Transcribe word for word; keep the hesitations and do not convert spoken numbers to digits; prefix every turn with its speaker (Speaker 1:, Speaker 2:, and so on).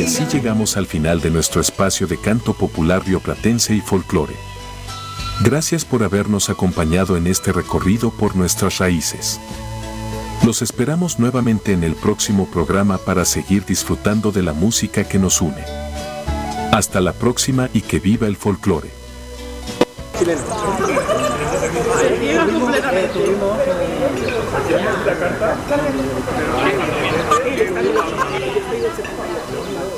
Speaker 1: Y así llegamos al final de nuestro espacio de canto popular rioplatense y folclore. Gracias por habernos acompañado en este recorrido por nuestras raíces. Los esperamos nuevamente en el próximo programa para seguir disfrutando de la música que nos une. Hasta la próxima y que viva el folclore.
Speaker 2: Se llega completamente. La carta.